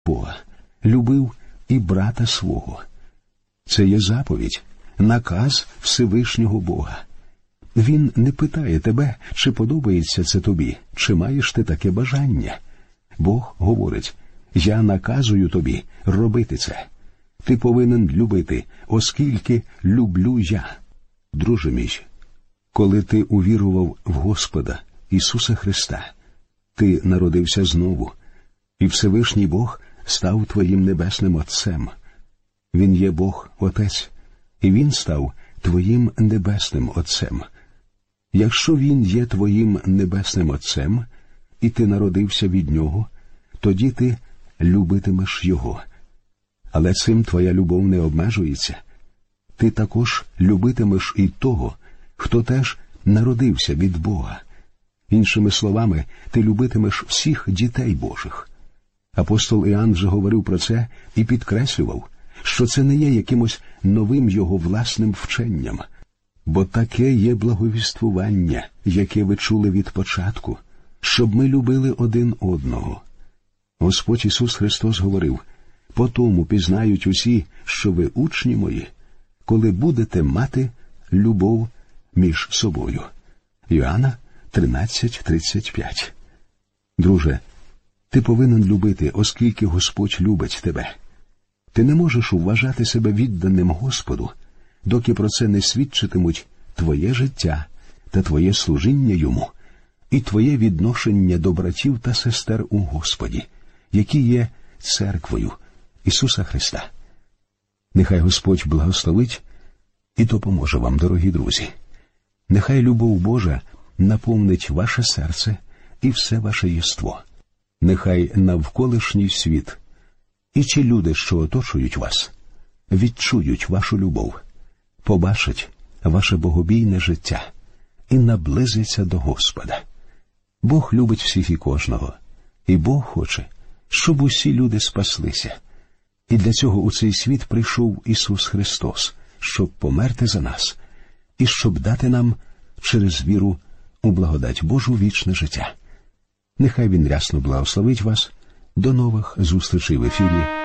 Бога, любив і брата свого. Це є заповідь, наказ Всевишнього Бога. Він не питає тебе, чи подобається це тобі, чи маєш ти таке бажання. Бог говорить: «Я наказую тобі робити це. Ти повинен любити, оскільки люблю я». Друже мій, коли ти увірував в Господа Ісуса Христа, ти народився знову, і Всевишній Бог став твоїм небесним Отцем. Він є Бог Отець, і Він став твоїм небесним Отцем. Якщо Він є твоїм небесним Отцем, і ти народився від Нього, тоді ти любитимеш Його. Але цим твоя любов не обмежується. Ти також любитимеш і того, хто теж народився від Бога. Іншими словами, ти любитимеш всіх дітей Божих. Апостол Іоанн вже говорив про це і підкреслював, що це не є якимось новим його власним вченням, бо таке є благовіствування, яке ви чули від початку, щоб ми любили один одного. Господь Ісус Христос говорив: «По тому пізнають усі, що ви учні мої, коли будете мати любов між собою». Йоанна 13:35. Друже, ти повинен любити, оскільки Господь любить тебе. Ти не можеш вважати себе відданим Господу, доки про це не свідчитимуть твоє життя та твоє служіння Йому, і твоє відношення до братів та сестер у Господі, які є церквою Ісуса Христа. Нехай Господь благословить і допоможе вам, дорогі друзі. Нехай любов Божа наповнить ваше серце і все ваше єство. Нехай навколишній світ і ті люди, що оточують вас, відчують вашу любов, побачать ваше богобійне життя і наблизяться до Господа. Бог любить всіх і кожного, і Бог хоче, щоб усі люди спаслися. І для цього у цей світ прийшов Ісус Христос, щоб померти за нас, і щоб дати нам через віру у благодать Божу вічне життя. Нехай Він рясно благословить вас. До нових зустрічей в ефірі